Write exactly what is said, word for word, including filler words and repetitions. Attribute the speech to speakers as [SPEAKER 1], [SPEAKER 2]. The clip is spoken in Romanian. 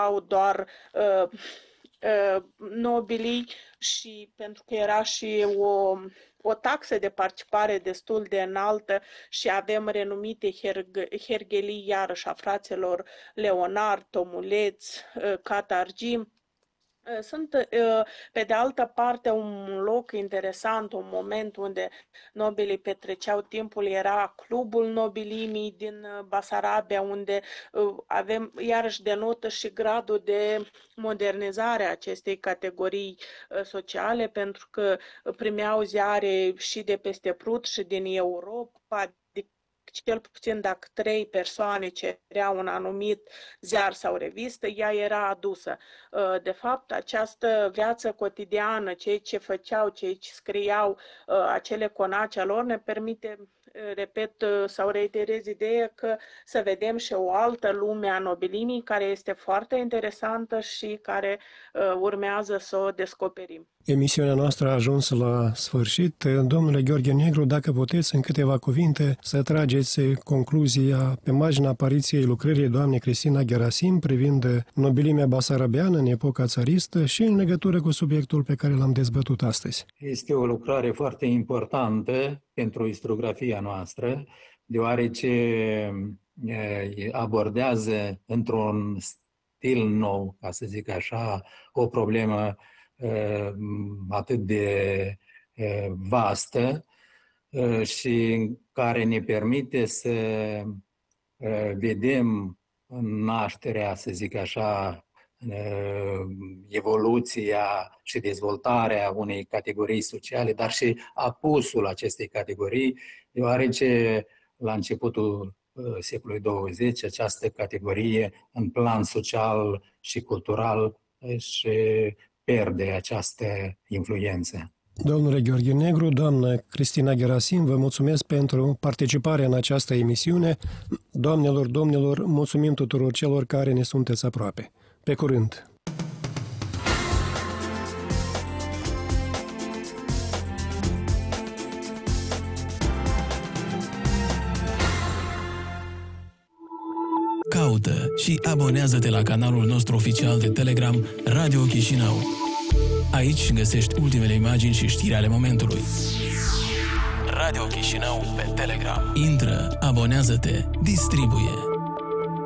[SPEAKER 1] aveau doar uh, uh, nobilii și pentru că era și o, o taxă de participare destul de înaltă și avem renumite herg- herghelii iarăși a fraților Leonard, Tomuleț, uh, Catargi. Sunt, pe de altă parte, un loc interesant, un moment unde nobilii petreceau timpul, era Clubul Nobilimii din Basarabia, unde avem, iarăși denotă și gradul de modernizare a acestei categorii sociale, pentru că primeau ziare și de peste Prut și din Europa, cel puțin dacă trei persoane cereau un anumit ziar sau revistă, ea era adusă. De fapt, această viață cotidiană, cei ce făceau, cei ce scriau, acele conace lor, ne permite, repet sau reiterez ideea că să vedem și o altă lume a nobilimii care este foarte interesantă și care urmează să o descoperim.
[SPEAKER 2] Emisiunea noastră a ajuns la sfârșit. Domnule Gheorghe Negru, dacă puteți în câteva cuvinte să trageți concluzia pe marginea apariției lucrării doamnei Cristina Gherasim privind nobilimea basarabeană în epoca țaristă și în legătură cu subiectul pe care l-am dezbătut astăzi.
[SPEAKER 3] Este o lucrare foarte importantă pentru istoriografia noastră, deoarece abordează într-un stil nou, ca să zic așa, o problemă atât de vastă și care ne permite să vedem nașterea, să zic așa, evoluția și dezvoltarea unei categorii sociale, dar și apusul acestei categorii, deoarece la începutul secolului douăzeci această categorie în plan social și cultural își pierde această influență.
[SPEAKER 2] Domnule Gheorghe Negru, doamnă Cristina Gherasim, vă mulțumesc pentru participarea în această emisiune. Doamnelor, domnilor, mulțumim tuturor celor care ne sunteți aproape. Pe curând!
[SPEAKER 4] Caută și abonează-te la canalul nostru oficial de Telegram Radio Chișinău. Aici găsești ultimele imagini și știri ale momentului. Radio Chișinău pe Telegram. Intră, abonează-te, distribuie.